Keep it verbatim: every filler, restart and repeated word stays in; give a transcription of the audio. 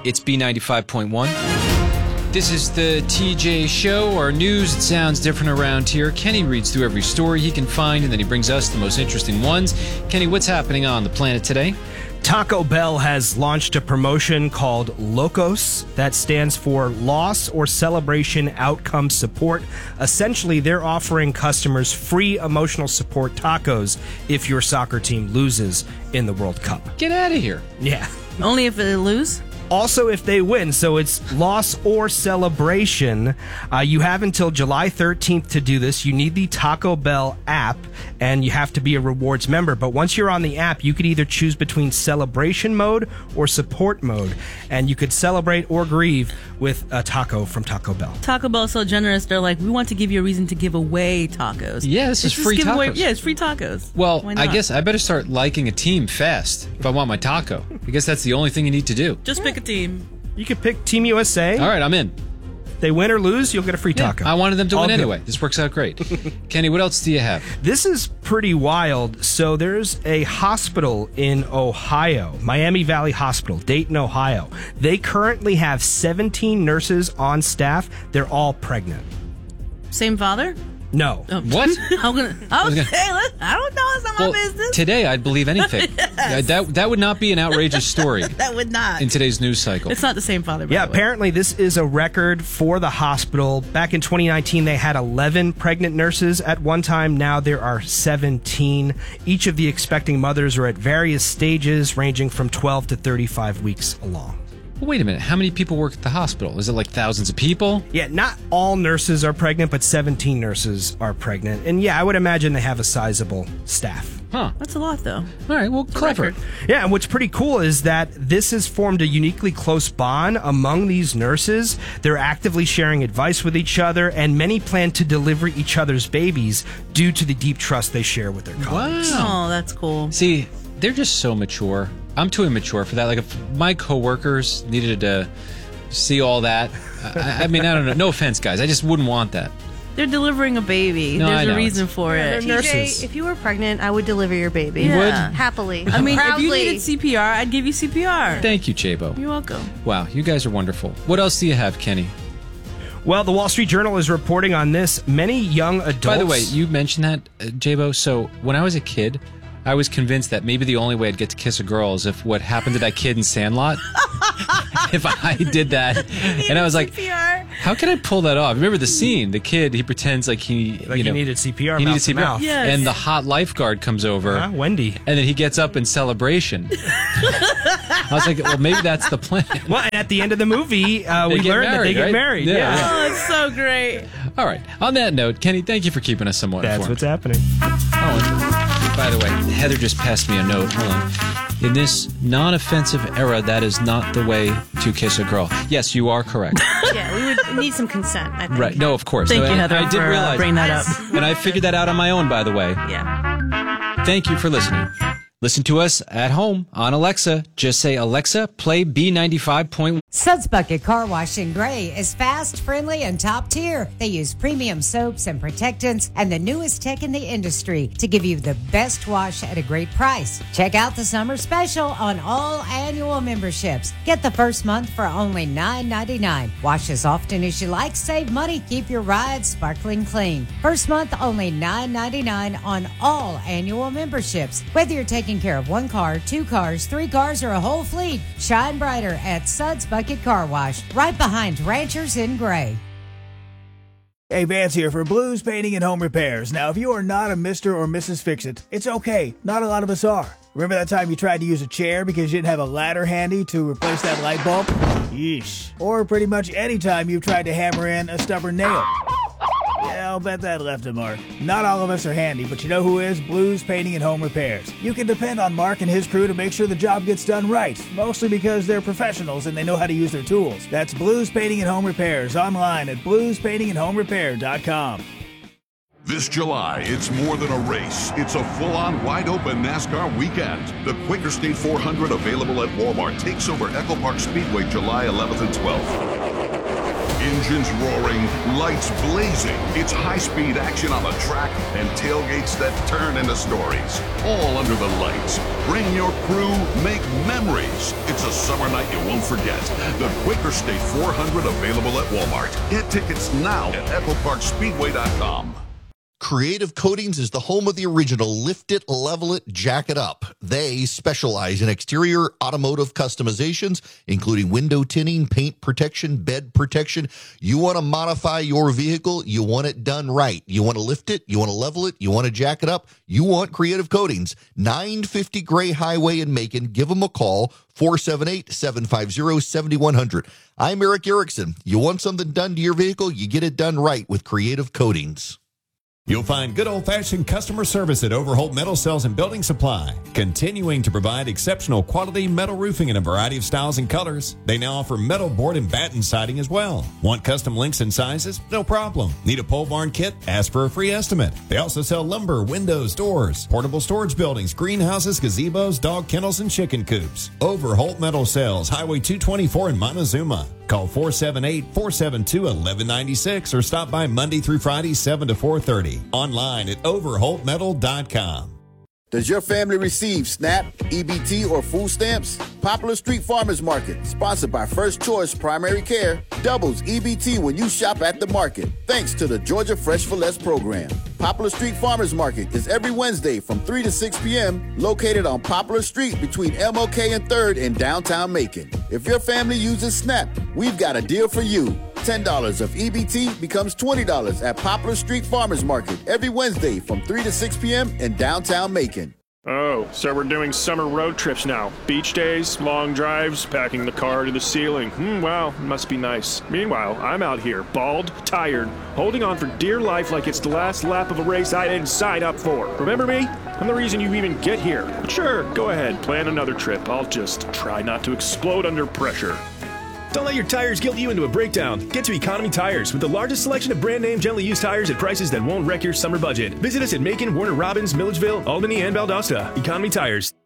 It's B ninety-five point one. This is the T J Show, our news. It sounds different around here. Kenny reads through every story he can find, and then he brings us the most interesting ones. Kenny, what's happening on the planet today? Taco Bell has launched a promotion called LOCOS that stands for Loss or Celebration Outcome Support. Essentially, they're offering customers free emotional support tacos if your soccer team loses in the World Cup. Get out of here. Yeah. Only if they lose? Also, if they win, so it's loss or celebration. Uh, you have until July thirteenth to do this. You need the Taco Bell app, and you have to be a rewards member. But once you're on the app, you could either choose between celebration mode or support mode, and you could celebrate or grieve with a taco from Taco Bell. Taco Bell's so generous, they're like, we want to give you a reason to give away tacos. Yeah, this It's is free just give away- tacos. yeah, it's free tacos. Well, Why I not? guess I better start liking a team fast if I want my taco. I guess that's the only thing you need to do. Just pick a team. You could pick Team U S A. All right, I'm in. If they win or lose, you'll get a free Yeah, taco. I wanted them to All win good. anyway. This works out great. Kenny, what else do you have? This is pretty wild. So there's a hospital in Ohio, Miami Valley Hospital, Dayton, Ohio. They currently have seventeen nurses on staff. They're all pregnant. Same father? No. Oh. What? I'm gonna, I, was, gonna- hey, look, I don't know. It's not Well, my business. today I'd believe anything. Yeah, that that would not be an outrageous story that would not. in today's news cycle. It's not the same father. By Yeah, the way. apparently this is a record for the hospital. Back in twenty nineteen, they had eleven pregnant nurses at one time. Now there are seventeen. Each of the expecting mothers are at various stages, ranging from twelve to thirty-five weeks along. Well, wait a minute. How many people work at the hospital? Is it like thousands of people? Yeah, not all nurses are pregnant, but seventeen nurses are pregnant. And yeah, I would imagine they have a sizable staff. Huh. That's a lot, though. All right, well, clever. record. Yeah, and what's pretty cool is that this has formed a uniquely close bond among these nurses. They're actively sharing advice with each other, and many plan to deliver each other's babies due to the deep trust they share with their colleagues. Wow. Oh, that's cool. See, they're just so mature. I'm too immature for that. Like, if my coworkers needed to see all that, I, I mean, I don't know. No offense, guys. I just wouldn't want that. They're delivering a baby. No, I There's know. a reason for Yeah, it. they're T J, nurses. if you were pregnant, I would deliver your baby. You would? Yeah. Happily. I mean, if you Proudly. needed C P R, I'd give you C P R. Thank you, Chabo. You're welcome. Wow, you guys are wonderful. What else do you have, Kenny? Well, the Wall Street Journal is reporting on this. Many young adults... By the way, you mentioned that, uh, Jabo. So when I was a kid, I was convinced that maybe the only way I'd get to kiss a girl is if what happened to that kid in Sandlot. If I did that, and I was like, C P R. how can I pull that off? Remember the scene? The kid, he pretends like he, Like you know, he needed C P R, He mouth needed to C P R, mouth. Yes. and the hot lifeguard comes over, Huh? Wendy. and then he gets up in celebration. I was like, well, maybe that's the plan. Well, and at the end of the movie, uh, They we get learned that married, they get right? married. Yeah. Yeah. Oh, it's so great. All right. On that note, Kenny, thank you for keeping us somewhat That's informed. what's happening. Oh, and by the way, Heather just passed me a note. Hold on. In this non-offensive era, that is not the way to kiss a girl. Yes, you are correct. Yeah, we would need some consent, I think. Right. No, of course. Thank No, you, and Heather, I did for uh, realize. bringing that up. And I figured that out on my own, by the way. Yeah. Thank you for listening. Listen to us at home on Alexa. Just say, Alexa, play B ninety-five point one. Suds Bucket Car Wash in Gray is fast, friendly, and top tier. They use premium soaps and protectants and the newest tech in the industry to give you the best wash at a great price. Check out the summer special on all annual memberships. Get the first month for only nine ninety-nine. Wash as often as you like, save money, keep your ride sparkling clean. First month only nine ninety-nine on all annual memberships. Whether you're taking care of one car, two cars, three cars, or a whole fleet, shine brighter at Suds Bucket Car Wash, right behind Ranchers in Gray. Hey, Vance here for Blues Painting and Home Repairs. Now, if you are not a Mister or Missus Fix-It, it's okay. Not a lot of us are. Remember that time you tried to use a chair because you didn't have a ladder handy to replace that light bulb? Yeesh. Or pretty much any time you've tried to hammer in a stubborn nail. Yeah, I'll bet that left a mark. Not all of us are handy, but you know who is? Blues Painting and Home Repairs. You can depend on Mark and his crew to make sure the job gets done right, mostly because they're professionals and they know how to use their tools. That's Blues Painting and Home Repairs online at blues painting and home repair dot com. This July, it's more than a race. It's a full-on, wide-open NASCAR weekend. The Quaker State four hundred, available at Walmart, takes over Echo Park Speedway July eleventh and twelfth. Engines roaring, lights blazing. It's high-speed action on the track and tailgates that turn into stories. All under the lights. Bring your crew, make memories. It's a summer night you won't forget. The Quaker State four hundred available at Walmart. Get tickets now at echo park speedway dot com. Creative Coatings is the home of the original Lift It, Level It, Jack It Up. They specialize in exterior automotive customizations, including window tinting, paint protection, bed protection. You want to modify your vehicle, you want it done right. You want to lift it, you want to level it, you want to jack it up, you want Creative Coatings. nine fifty Gray Highway in Macon. Give them a call, four seven eight, seven five zero, seven one zero zero. I'm Eric Erickson. You want something done to your vehicle, you get it done right with Creative Coatings. You'll find good old-fashioned customer service at Overholt Metal Sales and Building Supply, continuing to provide exceptional quality metal roofing in a variety of styles and colors. They now offer metal board and batten siding as well. Want custom links and sizes? No problem. Need a pole barn kit? Ask for a free estimate. They also sell lumber, windows, doors, portable storage buildings, greenhouses, gazebos, dog kennels, and chicken coops. Overholt Metal Sales, Highway two twenty-four in Montezuma. Call four seven eight, four seven two, one one nine six or stop by Monday through Friday, seven to four thirty. Online at overholt metal dot com. Does your family receive SNAP, E B T, or food stamps? Poplar Street Farmers Market, sponsored by First Choice Primary Care, doubles E B T when you shop at the market, thanks to the Georgia Fresh for Less program. Poplar Street Farmers Market is every Wednesday from three to six p.m. located on Poplar Street between M L K and third in downtown Macon. If your family uses SNAP, we've got a deal for you. ten dollars of E B T becomes twenty dollars at Poplar Street Farmers Market every Wednesday from three to six p.m. in downtown Macon. Oh, so we're doing summer road trips now. Beach days, long drives, packing the car to the ceiling. Hmm, wow, must be nice. Meanwhile, I'm out here, bald, tired, holding on for dear life like it's the last lap of a race I didn't sign up for. Remember me? I'm the reason you even get here. But sure, go ahead, plan another trip. I'll just try not to explode under pressure. Don't let your tires guilt you into a breakdown. Get to Economy Tires with the largest selection of brand name gently used tires at prices that won't wreck your summer budget. Visit us at Macon, Warner Robins, Milledgeville, Albany, and Valdosta. Economy Tires.